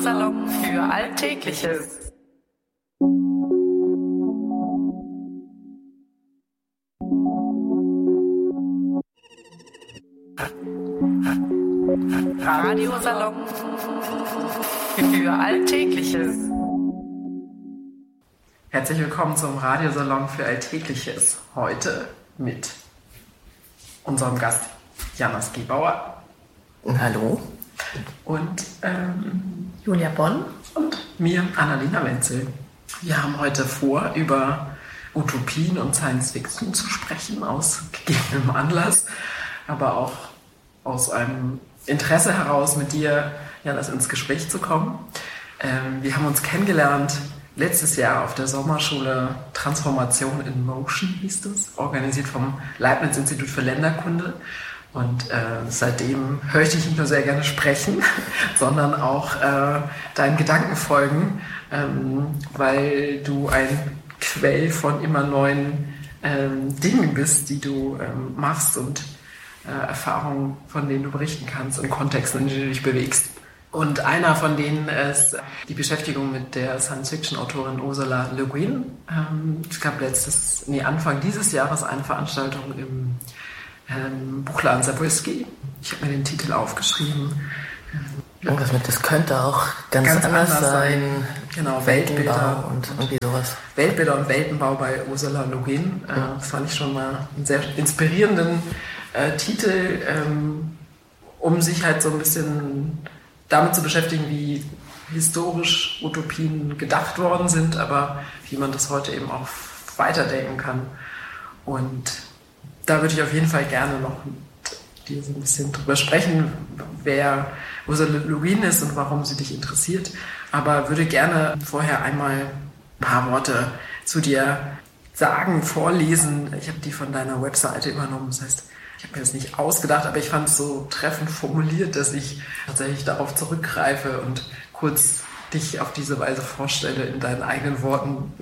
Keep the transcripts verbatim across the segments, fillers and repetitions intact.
Radiosalon für Alltägliches. Radiosalon für Alltägliches. Herzlich willkommen zum Radiosalon für Alltägliches. Heute mit unserem Gast Janas Gebauer. Hallo. Und ähm, Julia Bonn. Und mir, Annalena Wenzel. Wir haben heute vor, über Utopien und Science Fiction zu sprechen, aus gegebenem Anlass, aber auch aus einem Interesse heraus, mit dir, Janas, ins Gespräch zu kommen. Ähm, wir haben uns kennengelernt letztes Jahr auf der Sommerschule Transformation in Motion, hieß das, organisiert vom Leibniz-Institut für Länderkunde. Und äh, seitdem höre ich dich nicht nur sehr gerne sprechen, sondern auch äh, deinen Gedanken folgen, ähm, weil du ein Quell von immer neuen ähm, Dingen bist, die du ähm, machst und äh, Erfahrungen, von denen du berichten kannst und Kontexten, in denen du dich bewegst. Und einer von denen ist die Beschäftigung mit der Science-Fiction-Autorin Ursula Le Guin. Ähm, es gab letztes, nee, Anfang dieses Jahres eine Veranstaltung im ähm, Buchladen Zabriskie. Ich habe mir den Titel aufgeschrieben. Irgendwas mit, das könnte auch ganz, ganz anders, anders sein. sein. Genau, Weltbilder und irgendwie sowas. Weltbilder und Weltenbau bei Ursula Le Guin. Äh, das fand ich schon mal einen sehr inspirierenden äh, Titel, ähm, um sich halt so ein bisschen damit zu beschäftigen, wie historisch Utopien gedacht worden sind, aber wie man das heute eben auch weiterdenken kann. Und da würde ich auf jeden Fall gerne noch mit dir so ein bisschen drüber sprechen, wer Ursula Le Guin ist und warum sie dich interessiert. Aber würde gerne vorher einmal ein paar Worte zu dir sagen, vorlesen. Ich habe die von deiner Webseite übernommen, das heißt, ich habe mir das nicht ausgedacht, aber ich fand es so treffend formuliert, dass ich tatsächlich darauf zurückgreife und kurz dich auf diese Weise vorstelle in deinen eigenen Worten.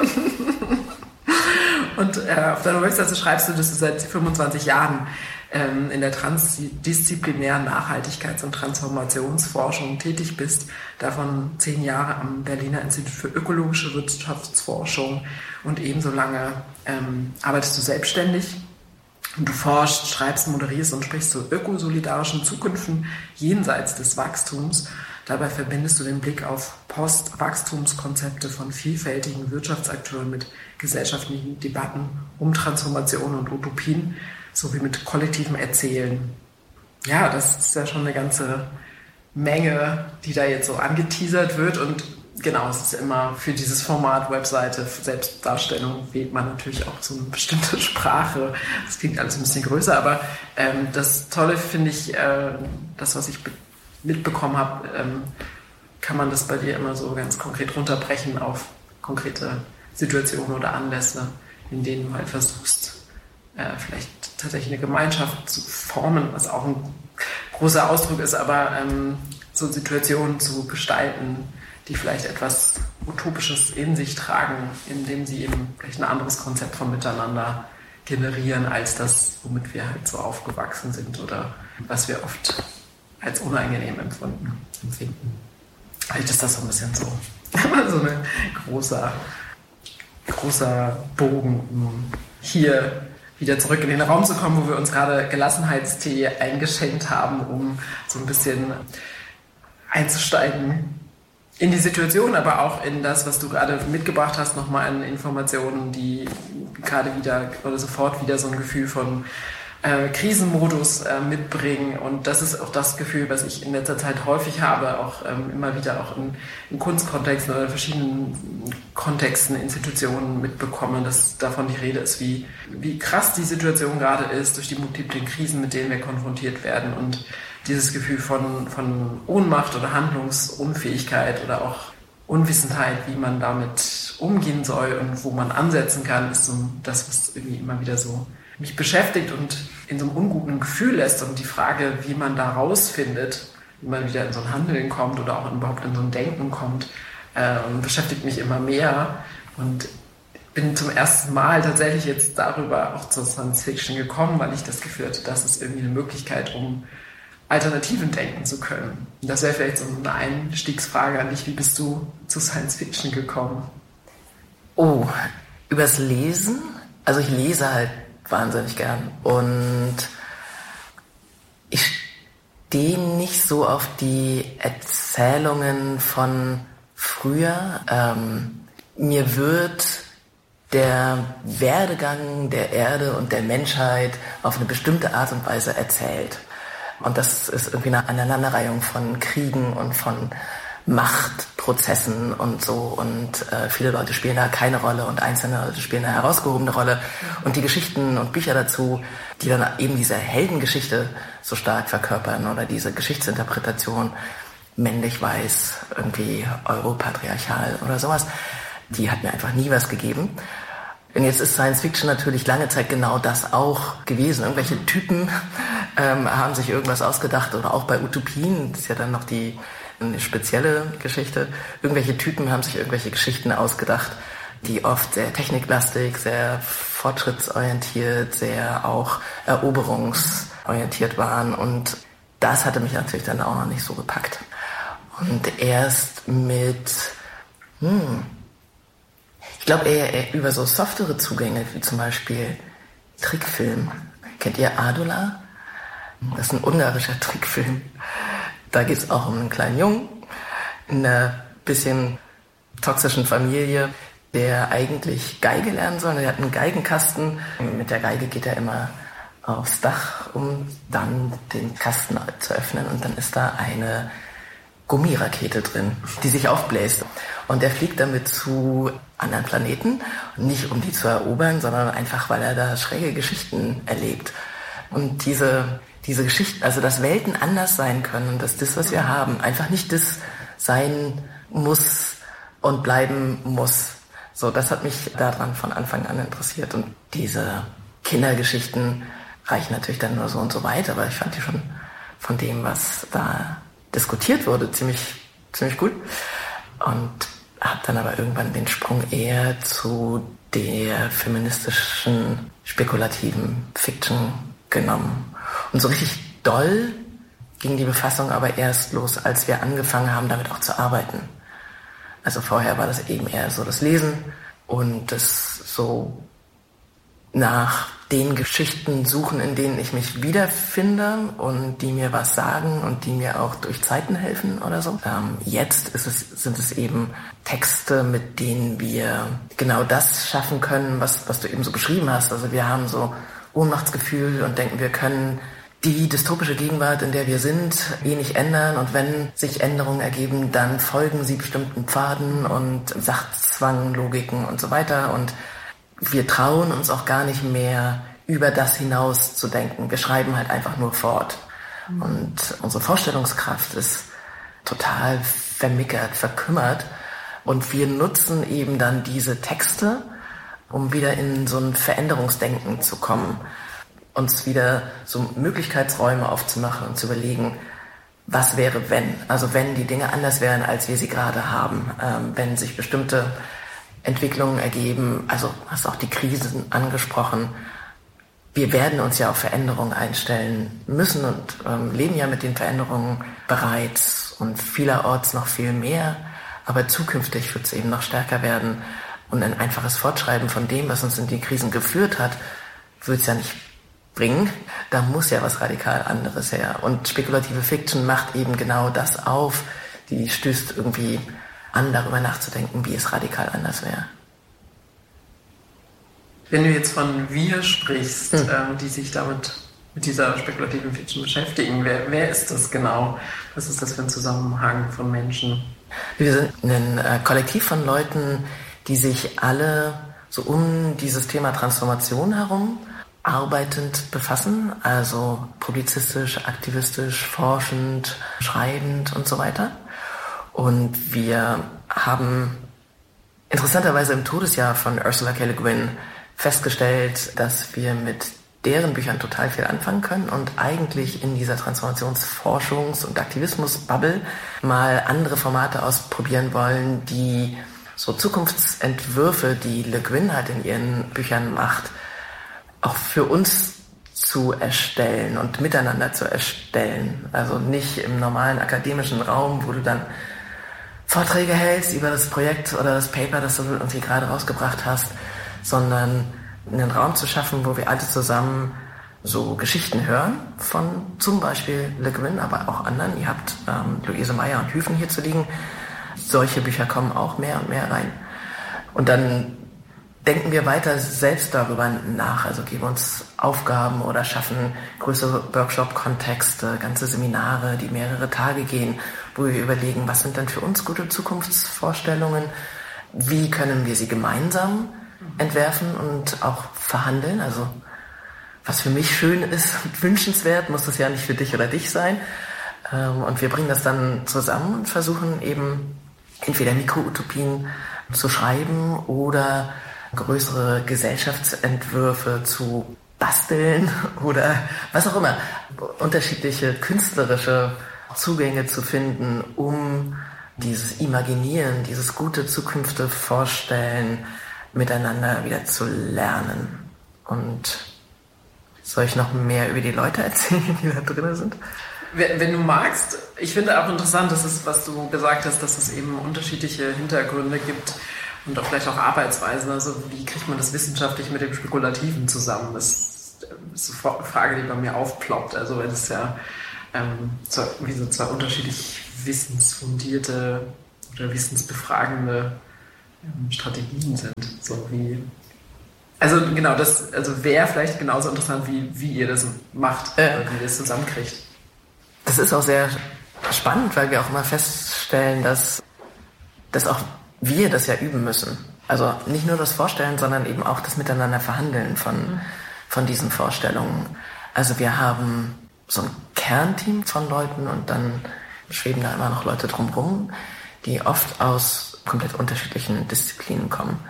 Und äh, auf deiner Webseite schreibst du, dass du seit fünfundzwanzig Jahren ähm, in der transdisziplinären Nachhaltigkeits- und Transformationsforschung tätig bist, davon zehn Jahre am Berliner Institut für ökologische Wirtschaftsforschung und ebenso lange ähm, arbeitest du selbstständig. Und du forschst, schreibst, moderierst und sprichst zu ökosolidarischen Zukünften jenseits des Wachstums. Dabei verbindest du den Blick auf Postwachstumskonzepte von vielfältigen Wirtschaftsakteuren mit gesellschaftlichen Debatten um Transformation und Utopien sowie mit kollektivem Erzählen. Ja, das ist ja schon eine ganze Menge, die da jetzt so angeteasert wird. Und genau, es ist immer für dieses Format Webseite, für Selbstdarstellung wählt man natürlich auch so eine bestimmte Sprache. Das klingt alles ein bisschen größer, aber ähm, das Tolle finde ich, äh, das, was ich be- mitbekommen habe, ähm, kann man das bei dir immer so ganz konkret runterbrechen auf konkrete Situationen oder Anlässe, in denen du halt versuchst, äh, vielleicht tatsächlich eine Gemeinschaft zu formen, was auch ein großer Ausdruck ist, aber ähm, so Situationen zu gestalten, die vielleicht etwas Utopisches in sich tragen, indem sie eben vielleicht ein anderes Konzept von Miteinander generieren, als das, womit wir halt so aufgewachsen sind oder was wir oft als unangenehm empfunden, empfinden. Vielleicht ist das so ein bisschen so, so ein großer, großer Bogen, um hier wieder zurück in den Raum zu kommen, wo wir uns gerade Gelassenheitstee eingeschenkt haben, um so ein bisschen einzusteigen in die Situation, aber auch in das, was du gerade mitgebracht hast, nochmal an Informationen, die gerade wieder oder sofort wieder so ein Gefühl von äh, Krisenmodus äh, mitbringen. Und das ist auch das Gefühl, was ich in letzter Zeit häufig habe, auch ähm, immer wieder auch in, in Kunstkontexten oder verschiedenen Kontexten, Institutionen mitbekomme, dass davon die Rede ist, wie, wie krass die Situation gerade ist, durch die multiplen Krisen, mit denen wir konfrontiert werden und dieses Gefühl von, von Ohnmacht oder Handlungsunfähigkeit oder auch Unwissenheit, wie man damit umgehen soll und wo man ansetzen kann, ist so das, was irgendwie immer wieder so mich beschäftigt und in so einem unguten Gefühl lässt. Und die Frage, wie man da rausfindet, wie man wieder in so ein Handeln kommt oder auch überhaupt in so ein Denken kommt, äh, beschäftigt mich immer mehr. Und bin zum ersten Mal tatsächlich jetzt darüber auch zur Science Fiction gekommen, weil ich das Gefühl hatte, das ist irgendwie eine Möglichkeit, um Alternativen denken zu können. Das wäre vielleicht so eine Einstiegsfrage an dich. Wie bist du zu Science Fiction gekommen? Oh, übers Lesen? Also ich lese halt wahnsinnig gern und ich stehe nicht so auf die Erzählungen von früher. Ähm, mir wird der Werdegang der Erde und der Menschheit auf eine bestimmte Art und Weise erzählt. Und das ist irgendwie eine Aneinanderreihung von Kriegen und von Machtprozessen und so. Und äh, viele Leute spielen da keine Rolle und einzelne Leute spielen eine herausgehobene Rolle. Und die Geschichten und Bücher dazu, die dann eben diese Heldengeschichte so stark verkörpern oder diese Geschichtsinterpretation, männlich, weiß, irgendwie europatriarchal oder sowas, die hat mir einfach nie was gegeben. Und jetzt ist Science Fiction natürlich lange Zeit genau das auch gewesen. Irgendwelche Typen ähm, haben sich irgendwas ausgedacht oder auch bei Utopien, das ist ja dann noch die eine spezielle Geschichte. Irgendwelche Typen haben sich irgendwelche Geschichten ausgedacht, die oft sehr techniklastig, sehr fortschrittsorientiert, sehr auch eroberungsorientiert waren. Und das hatte mich natürlich dann auch noch nicht so gepackt. Und erst mit... Hm, Ich glaube eher, eher über so softere Zugänge, wie zum Beispiel Trickfilm. Kennt ihr Adula? Das ist ein ungarischer Trickfilm. Da geht es auch um einen kleinen Jungen in einer bisschen toxischen Familie, der eigentlich Geige lernen soll. Er hat einen Geigenkasten. Mit der Geige geht er immer aufs Dach, um dann den Kasten zu öffnen. Und dann ist da eine Gummirakete drin, die sich aufbläst. Und er fliegt damit zu anderen Planeten, nicht um die zu erobern, sondern einfach, weil er da schräge Geschichten erlebt. Und diese, diese Geschichten, also dass Welten anders sein können, dass das, was wir haben, einfach nicht das sein muss und bleiben muss. So, das hat mich daran von Anfang an interessiert. Und diese Kindergeschichten reichen natürlich dann nur so und so weit, aber ich fand die schon von dem, was da diskutiert wurde, ziemlich, ziemlich gut. Und habe dann aber irgendwann den Sprung eher zu der feministischen, spekulativen Fiction genommen. Und so richtig doll ging die Befassung aber erst los, als wir angefangen haben, damit auch zu arbeiten. Also vorher war das eben eher so das Lesen und das so nach den Geschichten suchen, in denen ich mich wiederfinde und die mir was sagen und die mir auch durch Zeiten helfen oder so. Ähm, jetzt ist es, sind es eben Texte, mit denen wir genau das schaffen können, was, was du eben so beschrieben hast. Also wir haben so Ohnmachtsgefühl und denken, wir können die dystopische Gegenwart, in der wir sind, eh nicht ändern. Und wenn sich Änderungen ergeben, dann folgen sie bestimmten Pfaden und Sachzwang, Logiken und so weiter. Und wir trauen uns auch gar nicht mehr, über das hinaus zu denken. Wir schreiben halt einfach nur fort. Mhm. Und unsere Vorstellungskraft ist total vermickert, verkümmert. Und wir nutzen eben dann diese Texte, um wieder in so ein Veränderungsdenken zu kommen. Uns wieder so Möglichkeitsräume aufzumachen und zu überlegen, was wäre, wenn? Also wenn die Dinge anders wären, als wir sie gerade haben. Ähm, wenn sich bestimmte Entwicklungen ergeben, also hast auch die Krisen angesprochen. Wir werden uns ja auf Veränderungen einstellen müssen und ähm, leben ja mit den Veränderungen bereits und vielerorts noch viel mehr. Aber zukünftig wird es eben noch stärker werden. Und ein einfaches Fortschreiben von dem, was uns in die Krisen geführt hat, wird es ja nicht bringen. Da muss ja was radikal anderes her. Und spekulative Fiction macht eben genau das auf. Die stößt irgendwie an, darüber nachzudenken, wie es radikal anders wäre. Wenn du jetzt von wir sprichst, hm. ähm, die sich damit mit dieser spekulativen Fiction beschäftigen, wer, wer ist das genau? Was ist das für ein Zusammenhang von Menschen? Wir sind ein äh, Kollektiv von Leuten, die sich alle so um dieses Thema Transformation herum arbeitend befassen, also publizistisch, aktivistisch, forschend, schreibend und so weiter. Und wir haben interessanterweise im Todesjahr von Ursula K. Le Guin festgestellt, dass wir mit deren Büchern total viel anfangen können und eigentlich in dieser Transformationsforschungs- und Aktivismus-Bubble mal andere Formate ausprobieren wollen, die so Zukunftsentwürfe, die Le Guin halt in ihren Büchern macht, auch für uns zu erstellen und miteinander zu erstellen. Also nicht im normalen akademischen Raum, wo du dann Vorträge hältst über das Projekt oder das Paper, das du irgendwie gerade rausgebracht hast, sondern einen Raum zu schaffen, wo wir alle zusammen so Geschichten hören von zum Beispiel Le Guin, aber auch anderen. Ihr habt ähm, Luise Meyer und Hüfen hier zu liegen. Solche Bücher kommen auch mehr und mehr rein. Und dann denken wir weiter selbst darüber nach, also geben uns Aufgaben oder schaffen größere Workshop-Kontexte, ganze Seminare, die mehrere Tage gehen, wo wir überlegen, was sind denn für uns gute Zukunftsvorstellungen, wie können wir sie gemeinsam entwerfen und auch verhandeln. Also was für mich schön ist und wünschenswert, muss das ja nicht für dich oder dich sein. Und wir bringen das dann zusammen und versuchen eben entweder Mikroutopien zu schreiben oder größere Gesellschaftsentwürfe zu basteln oder was auch immer. Unterschiedliche künstlerische Zugänge zu finden, um dieses Imaginieren, dieses gute Zukünfte vorstellen, miteinander wieder zu lernen. Und soll ich noch mehr über die Leute erzählen, die da drin sind? Wenn, wenn du magst, ich finde auch interessant, dass es, was du gesagt hast, dass es eben unterschiedliche Hintergründe gibt und auch vielleicht auch Arbeitsweisen. Also wie kriegt man das wissenschaftlich mit dem Spekulativen zusammen? Das ist sofort eine Frage, die bei mir aufploppt. Also wenn es ja ähm, so, wie so zwei unterschiedlich wissensfundierte oder wissensbefragende ähm, Strategien sind. So wie Also genau, das also wäre vielleicht genauso interessant, wie, wie ihr das macht, äh, wie ihr das zusammenkriegt. Das ist auch sehr spannend, weil wir auch immer feststellen, dass, dass auch wir das ja üben müssen. Also nicht nur das Vorstellen, sondern eben auch das Miteinander verhandeln von, mhm. von diesen Vorstellungen. Also wir haben so ein Kernteam von Leuten und dann schweben da immer noch Leute drumherum, die oft aus komplett unterschiedlichen Disziplinen kommen.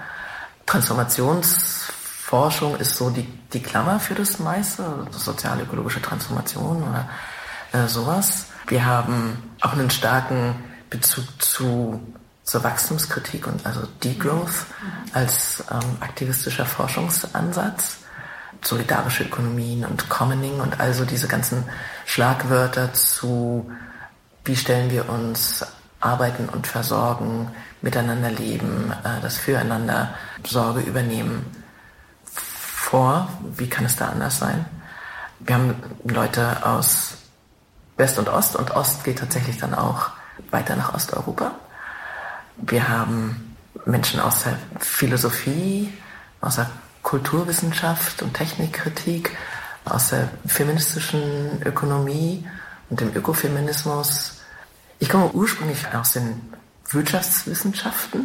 Transformationsforschung ist so die, die Klammer für das meiste, also sozial-ökologische Transformation oder äh, sowas. Wir haben auch einen starken Bezug zu, zur Wachstumskritik und also Degrowth als ähm, aktivistischer Forschungsansatz. Solidarische Ökonomien und Commoning und also diese ganzen Schlagwörter zu, wie stellen wir uns Arbeiten und Versorgen, miteinander leben, äh, das Füreinander Sorge übernehmen vor. Wie kann es da anders sein? Wir haben Leute aus West und Ost und Ost geht tatsächlich dann auch weiter nach Osteuropa. Wir haben Menschen aus der Philosophie, aus der Kulturwissenschaft und Technikkritik, aus der feministischen Ökonomie und dem Ökofeminismus. Ich komme ursprünglich aus den Wirtschaftswissenschaften.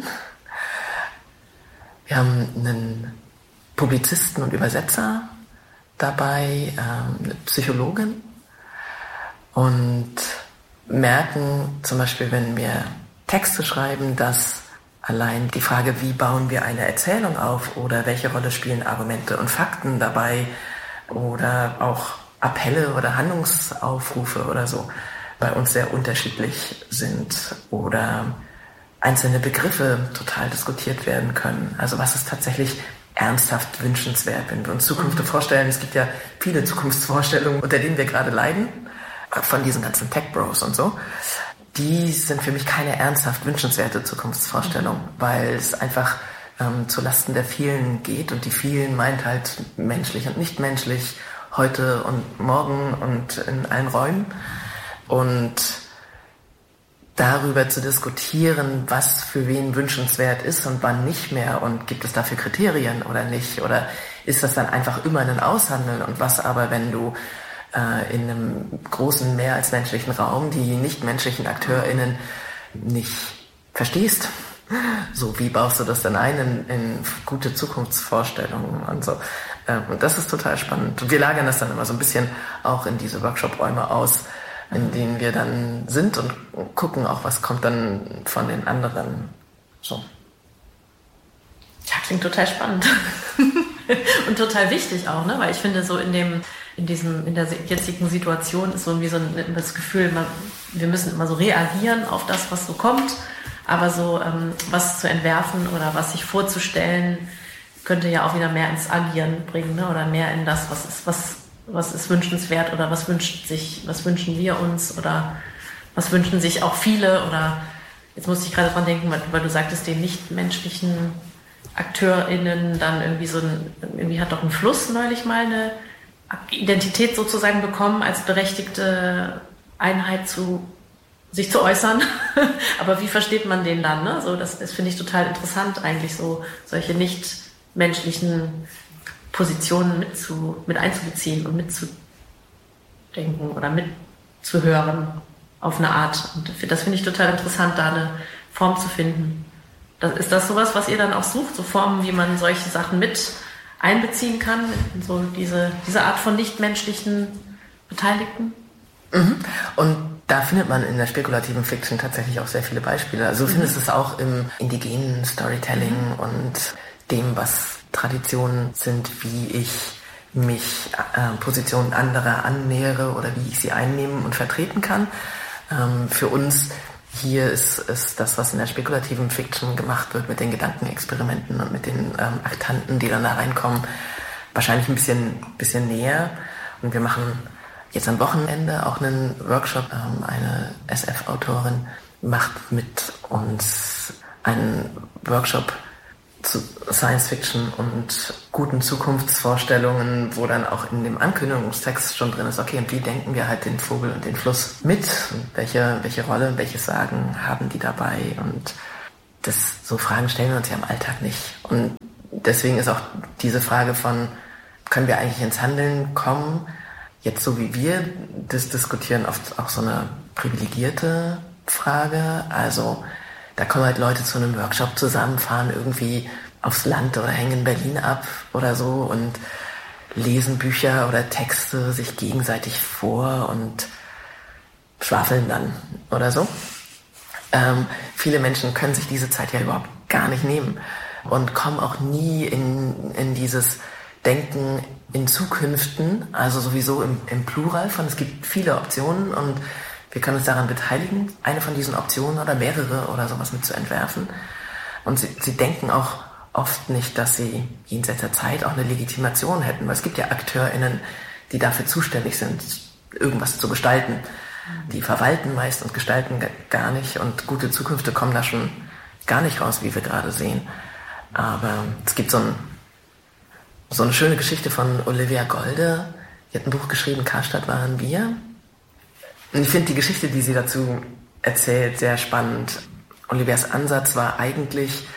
Wir haben einen Publizisten und Übersetzer dabei, eine Psychologin und merken zum Beispiel, wenn wir Texte schreiben, dass allein die Frage, wie bauen wir eine Erzählung auf oder welche Rolle spielen Argumente und Fakten dabei oder auch Appelle oder Handlungsaufrufe oder so bei uns sehr unterschiedlich sind oder einzelne Begriffe total diskutiert werden können. Also was ist tatsächlich ernsthaft wünschenswert, wenn wir uns Zukunft vorstellen. Es gibt ja viele Zukunftsvorstellungen, unter denen wir gerade leiden, von diesen ganzen Tech-Bros und so. Die sind für mich keine ernsthaft wünschenswerte Zukunftsvorstellung, weil es einfach ähm, zulasten der vielen geht und die vielen meint halt menschlich und nicht menschlich, heute und morgen und in allen Räumen. Und darüber zu diskutieren, was für wen wünschenswert ist und wann nicht mehr und gibt es dafür Kriterien oder nicht oder ist das dann einfach immer ein Aushandeln und was aber, wenn du in einem großen, mehr als menschlichen Raum die nichtmenschlichen AkteurInnen nicht verstehst. So, wie baust du das denn ein in, in gute Zukunftsvorstellungen und so. Und das ist total spannend. Und wir lagern das dann immer so ein bisschen auch in diese Workshop-Räume aus, in denen wir dann sind und gucken auch, was kommt dann von den anderen. So. Ja, klingt total spannend. Und total wichtig auch, ne? Weil ich finde, so in dem in diesem, in der jetzigen Situation ist so irgendwie so ein, das Gefühl, man, wir müssen immer so reagieren auf das, was so kommt, aber so ähm, was zu entwerfen oder was sich vorzustellen, könnte ja auch wieder mehr ins Agieren bringen, ne? Oder mehr in das, was ist, was was ist wünschenswert oder was wünscht sich, was wünschen wir uns oder was wünschen sich auch viele oder jetzt musste ich gerade dran denken, weil, weil du sagtest, den nichtmenschlichen AkteurInnen dann irgendwie so ein, irgendwie hat doch ein Fluss neulich mal eine Identität sozusagen bekommen, als berechtigte Einheit zu sich zu äußern. Aber wie versteht man den dann? Ne? So, das, das finde ich total interessant, eigentlich so solche nichtmenschlichen Positionen mit, zu, mit einzubeziehen und mitzudenken oder mitzuhören auf eine Art. Und das finde ich total interessant, da eine Form zu finden. Das, ist das sowas, was ihr dann auch sucht? So Formen, wie man solche Sachen mit einbeziehen kann? So diese, diese Art von nichtmenschlichen Beteiligten? Mhm. Und da findet man in der spekulativen Fiction tatsächlich auch sehr viele Beispiele. Also du mhm. findest es auch im indigenen Storytelling mhm. und dem, was Traditionen sind, wie ich mich äh, Positionen anderer annähere oder wie ich sie einnehmen und vertreten kann. Ähm, für uns hier ist, ist das, was in der spekulativen Fiction gemacht wird mit den Gedankenexperimenten und mit den ähm, Aktanten, die dann da reinkommen, wahrscheinlich ein bisschen, bisschen näher. Und wir machen jetzt am Wochenende auch einen Workshop. Ähm, eine S F-Autorin macht mit uns einen Workshop zu Science Fiction und guten Zukunftsvorstellungen, wo dann auch in dem Ankündigungstext schon drin ist, okay, und wie denken wir halt den Vogel und den Fluss mit? Und welche, welche Rolle, welches Sagen haben die dabei? Und das, so Fragen stellen wir uns ja im Alltag nicht. Und deswegen ist auch diese Frage von, können wir eigentlich ins Handeln kommen? Jetzt so wie wir das diskutieren, oft auch so eine privilegierte Frage. Also da kommen halt Leute zu einem Workshop zusammen, fahren irgendwie aufs Land oder hängen in Berlin ab oder so und lesen Bücher oder Texte sich gegenseitig vor und schwafeln dann oder so. Ähm, viele Menschen können sich diese Zeit ja überhaupt gar nicht nehmen und kommen auch nie in, in dieses Denken in Zukünften, also sowieso im, im Plural von, es gibt viele Optionen und wir können uns daran beteiligen, eine von diesen Optionen oder mehrere oder sowas mit zu entwerfen. Und sie, sie denken auch oft nicht, dass sie jenseits der Zeit auch eine Legitimation hätten, weil es gibt ja AkteurInnen, die dafür zuständig sind, irgendwas zu gestalten. Die verwalten meist und gestalten gar nicht und gute Zukünfte kommen da schon gar nicht raus, wie wir gerade sehen. Aber es gibt so, ein, so eine schöne Geschichte von Olivia Golde. Die hat ein Buch geschrieben, Karstadt waren wir. Und ich finde die Geschichte, die sie dazu erzählt, sehr spannend. Olivias Ansatz war eigentlich,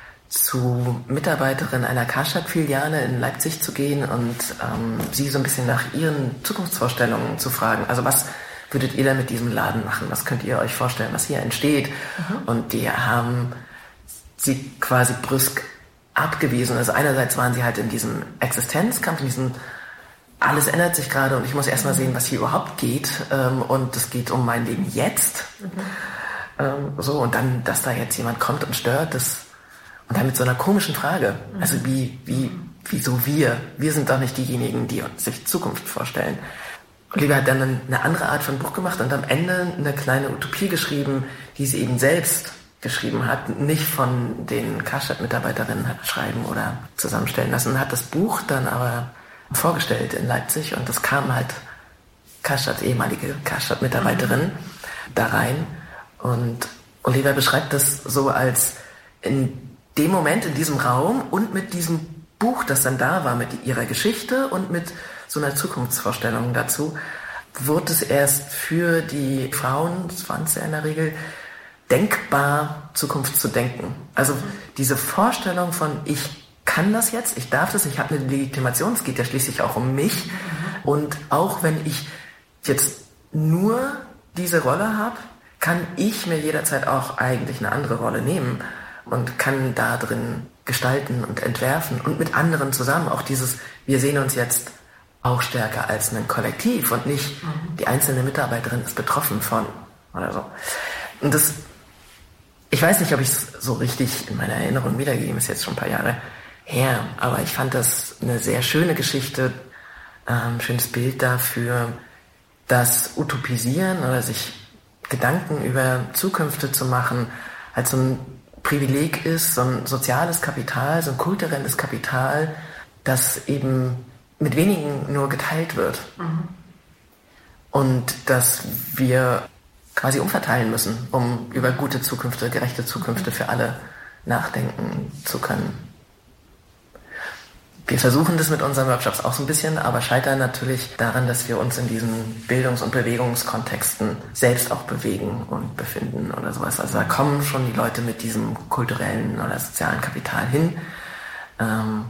zu Mitarbeiterin einer Karstadt-Filiale in Leipzig zu gehen und ähm, sie so ein bisschen nach ihren Zukunftsvorstellungen zu fragen. Also was würdet ihr da mit diesem Laden machen? Was könnt ihr euch vorstellen, was hier entsteht? Mhm. Und die haben sie quasi brüsk abgewiesen. Also einerseits waren sie halt in diesem Existenzkampf, in diesem alles ändert sich gerade und ich muss erst mal sehen, was hier überhaupt geht. Ähm, und es geht um mein Leben jetzt. Mhm. Ähm, so, und dann, dass da jetzt jemand kommt und stört, das, und dann mit so einer komischen Frage. Mhm. Also wie, wie, wieso wir? Wir sind doch nicht diejenigen, die uns sich Zukunft vorstellen. Olivia hat dann eine andere Art von Buch gemacht und am Ende eine kleine Utopie geschrieben, die sie eben selbst geschrieben hat, nicht von den Karstadt-Mitarbeiterinnen hat schreiben oder zusammenstellen lassen. Hat das Buch dann aber vorgestellt in Leipzig und es kam halt Karstadt, ehemalige Karstadt-Mitarbeiterin, mhm. da rein und Olivia beschreibt das so als in dem Moment, in diesem Raum und mit diesem Buch, das dann da war, mit ihrer Geschichte und mit so einer Zukunftsvorstellung dazu, wurde es erst für die Frauen, das waren es ja in der Regel, denkbar, Zukunft zu denken. Also diese Vorstellung von, ich kann das jetzt, ich darf das, ich habe eine Legitimation, es geht ja schließlich auch um mich. Mhm. Und auch wenn ich jetzt nur diese Rolle habe, kann ich mir jederzeit auch eigentlich eine andere Rolle nehmen und kann da drin gestalten und entwerfen und mit anderen zusammen. Auch dieses, wir sehen uns jetzt auch stärker als ein Kollektiv und nicht mhm. die einzelne Mitarbeiterin ist betroffen von oder so. Und das, ich weiß nicht, ob ich es so richtig in meiner Erinnerung wiedergegeben, ist jetzt schon ein paar Jahre her, aber ich fand das eine sehr schöne Geschichte, ähm, schönes Bild dafür, dass Utopisieren oder sich Gedanken über Zukünfte zu machen, halt so ein Privileg ist, so ein soziales Kapital, so ein kulturelles Kapital, das eben mit wenigen nur geteilt wird. Mhm. Und dass wir quasi umverteilen müssen, um über gute Zukünfte, gerechte Zukünfte für alle nachdenken zu können. Wir versuchen das mit unseren Workshops auch so ein bisschen, aber scheitern natürlich daran, dass wir uns in diesen Bildungs- und Bewegungskontexten selbst auch bewegen und befinden oder sowas. Also da kommen schon die Leute mit diesem kulturellen oder sozialen Kapital hin. Ähm,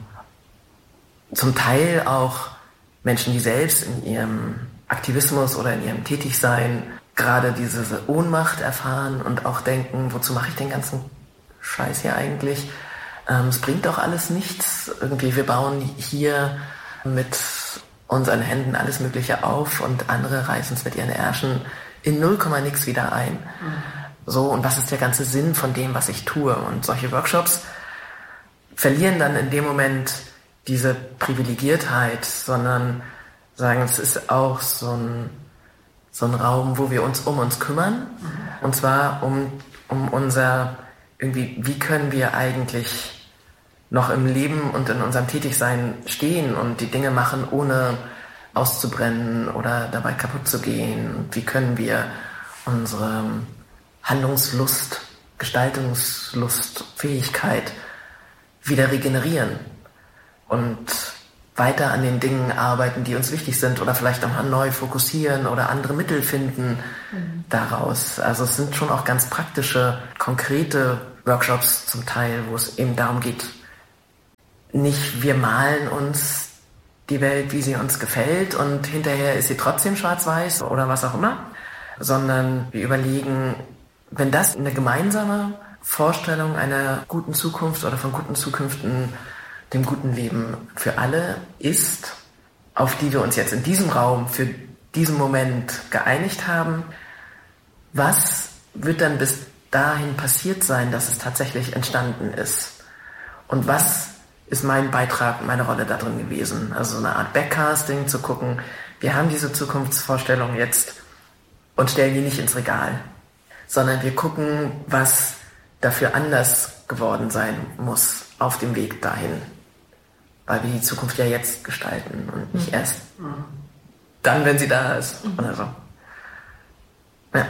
zum Teil auch Menschen, die selbst in ihrem Aktivismus oder in ihrem Tätigsein gerade diese Ohnmacht erfahren und auch denken, wozu mache ich den ganzen Scheiß hier eigentlich? Ähm, es bringt doch alles nichts. Irgendwie, wir bauen hier mit unseren Händen alles Mögliche auf und andere reißen es mit ihren Ärschen in null Komma nix wieder ein. Mhm. So, und was ist der ganze Sinn von dem, was ich tue? Und solche Workshops verlieren dann in dem Moment diese Privilegiertheit, sondern sagen, es ist auch so ein, so ein Raum, wo wir uns um uns kümmern. Mhm. Und zwar um, um unser, irgendwie, wie können wir eigentlich noch im Leben und in unserem Tätigsein stehen und die Dinge machen, ohne auszubrennen oder dabei kaputt zu gehen? Und wie können wir unsere Handlungslust, Gestaltungslust, Fähigkeit wieder regenerieren und weiter an den Dingen arbeiten, die uns wichtig sind oder vielleicht auch mal neu fokussieren oder andere Mittel finden mhm. daraus. Also es sind schon auch ganz praktische, konkrete Workshops zum Teil, wo es eben darum geht, nicht wir malen uns die Welt, wie sie uns gefällt und hinterher ist sie trotzdem schwarz-weiß oder was auch immer, sondern wir überlegen, wenn das eine gemeinsame Vorstellung einer guten Zukunft oder von guten Zukünften, dem guten Leben für alle ist, auf die wir uns jetzt in diesem Raum für diesen Moment geeinigt haben, was wird dann bis dahin passiert sein, dass es tatsächlich entstanden ist? Und was ist mein Beitrag, meine Rolle da drin gewesen? Also so eine Art Backcasting, zu gucken, wir haben diese Zukunftsvorstellung jetzt und stellen die nicht ins Regal, sondern wir gucken, was dafür anders geworden sein muss auf dem Weg dahin. Weil wir die Zukunft ja jetzt gestalten und nicht erst mhm. dann, wenn sie da ist. Mhm. Oder so. Ja.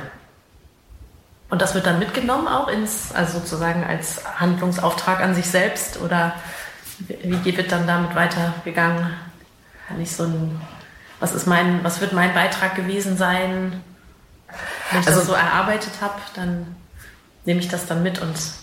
Und das wird dann mitgenommen auch ins, also sozusagen als Handlungsauftrag an sich selbst, oder wie wird dann damit weitergegangen? Kann ich so ein, was ist mein, was wird mein Beitrag gewesen sein? Wenn ich also, das so erarbeitet habe, dann nehme ich das dann mit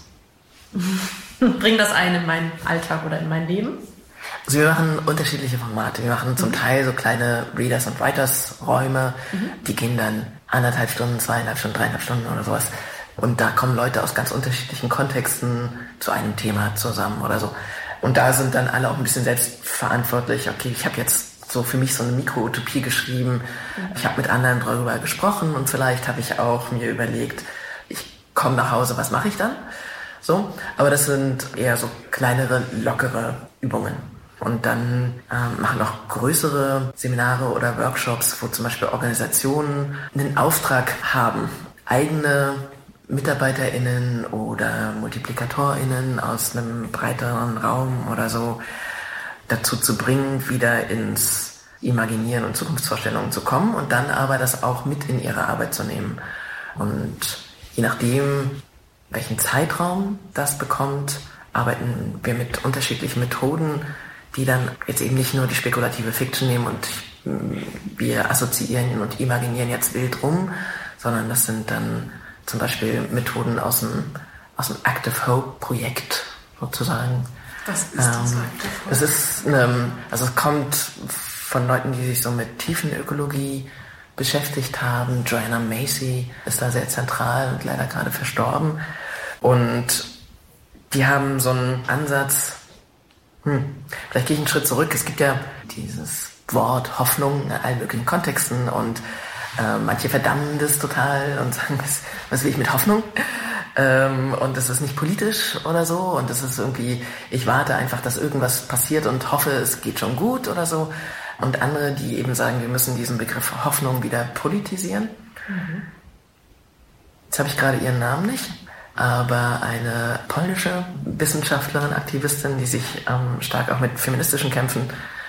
und bringe das ein in meinen Alltag oder in mein Leben. Also wir machen unterschiedliche Formate. Wir machen zum mhm. Teil so kleine Readers- und Writers-Räume, mhm. die gehen dann anderthalb Stunden, zweieinhalb Stunden, dreieinhalb Stunden oder sowas. Und da kommen Leute aus ganz unterschiedlichen Kontexten zu einem Thema zusammen oder so. Und da sind dann alle auch ein bisschen selbstverantwortlich. Okay, ich habe jetzt so für mich so eine Mikro-Utopie geschrieben. Mhm. Ich habe mit anderen darüber gesprochen und vielleicht habe ich auch mir überlegt, ich komme nach Hause, was mache ich dann? So, aber das sind eher so kleinere, lockere Übungen. Und dann ähm, machen auch größere Seminare oder Workshops, wo zum Beispiel Organisationen einen Auftrag haben, eigene MitarbeiterInnen oder MultiplikatorInnen aus einem breiteren Raum oder so dazu zu bringen, wieder ins Imaginieren und Zukunftsvorstellungen zu kommen und dann aber das auch mit in ihre Arbeit zu nehmen. Und je nachdem, welchen Zeitraum das bekommt, arbeiten wir mit unterschiedlichen Methoden, die dann jetzt eben nicht nur die spekulative Fiction nehmen und wir assoziieren und imaginieren jetzt wild rum, sondern das sind dann zum Beispiel Methoden aus dem, aus dem Active Hope Projekt sozusagen. Was ist das ähm, Active Hope? Das ist, eine, also es kommt von Leuten, die sich so mit Tiefenökologie beschäftigt haben. Joanna Macy ist da sehr zentral und leider gerade verstorben. Und die haben so einen Ansatz, hm, vielleicht gehe ich einen Schritt zurück. Es gibt ja dieses Wort Hoffnung in allen möglichen Kontexten und äh, manche verdammen das total und sagen, was, was will ich mit Hoffnung? Ähm, und das ist nicht politisch oder so und das ist irgendwie, ich warte einfach, dass irgendwas passiert und hoffe, es geht schon gut oder so. Und andere, die eben sagen, wir müssen diesen Begriff Hoffnung wieder politisieren. Mhm. Jetzt habe ich gerade ihren Namen nicht, aber eine polnische Wissenschaftlerin, Aktivistin, die sich ähm, stark auch mit feministischen Kämpfen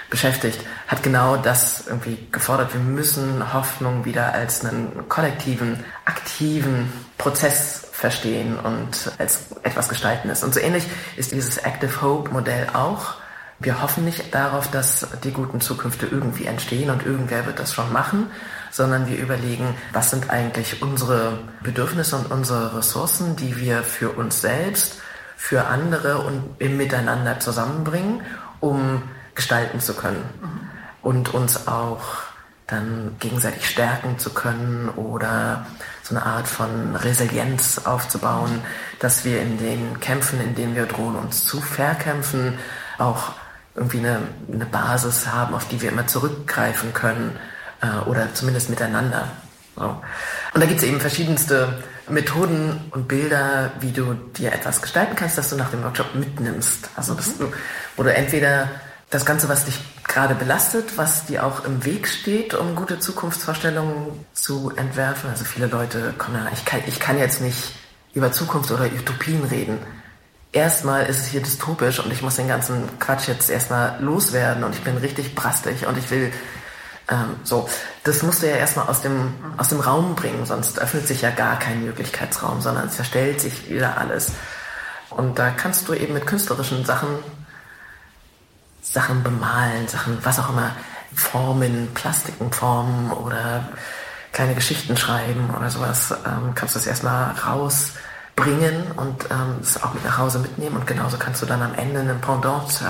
beschäftigt, hat genau das irgendwie gefordert. Wir müssen Hoffnung wieder als einen kollektiven, aktiven Prozess verstehen und als etwas Gestaltendes. Und so ähnlich ist dieses Active Hope Modell auch. Wir hoffen nicht darauf, dass die guten Zukünfte irgendwie entstehen und irgendwer wird das schon machen, sondern wir überlegen, was sind eigentlich unsere Bedürfnisse und unsere Ressourcen, die wir für uns selbst, für andere und im Miteinander zusammenbringen, um gestalten zu können und uns auch dann gegenseitig stärken zu können oder so eine Art von Resilienz aufzubauen, dass wir in den Kämpfen, in denen wir drohen, uns zu verkämpfen, auch irgendwie eine, eine Basis haben, auf die wir immer zurückgreifen können äh, oder zumindest miteinander. So. Und da gibt es eben verschiedenste Methoden und Bilder, wie du dir etwas gestalten kannst, dass du nach dem Workshop mitnimmst. Also dass du, wo du entweder das Ganze, was dich gerade belastet, was dir auch im Weg steht, um gute Zukunftsvorstellungen zu entwerfen. Also viele Leute kommen dann, ich kann, ich kann jetzt nicht über Zukunft oder Utopien reden. Erstmal ist es hier dystopisch und ich muss den ganzen Quatsch jetzt erstmal loswerden und ich bin richtig brastig und ich will ähm, so. Das musst du ja erstmal aus dem, aus dem Raum bringen, sonst öffnet sich ja gar kein Möglichkeitsraum, sondern es verstellt sich wieder alles. Und da kannst du eben mit künstlerischen Sachen Sachen bemalen, Sachen, was auch immer, Formen, Plastiken formen oder kleine Geschichten schreiben oder sowas, ähm, kannst du das erstmal rausbringen und ähm, es auch mit nach Hause mitnehmen und genauso kannst du dann am Ende ein Pendant